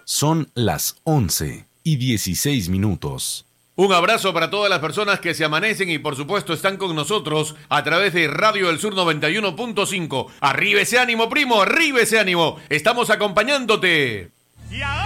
Son las 11:16. Un abrazo para todas las personas que se amanecen y por supuesto están con nosotros a través de Radio del Sur 91.5. Arriba ese ánimo, primo, arriba ese ánimo. Estamos acompañándote. Y ahora